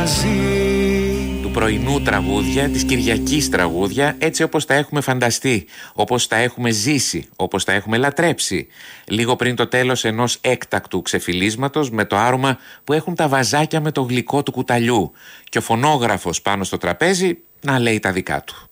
Του πρωινού τραγούδια, της Κυριακής τραγούδια, έτσι όπως τα έχουμε φανταστεί, όπως τα έχουμε ζήσει, όπως τα έχουμε λατρέψει. Λίγο πριν το τέλος ενός έκτακτου ξεφυλίσματος με το άρωμα που έχουν τα βαζάκια με το γλυκό του κουταλιού και ο φωνόγραφος πάνω στο τραπέζι να λέει τα δικά του.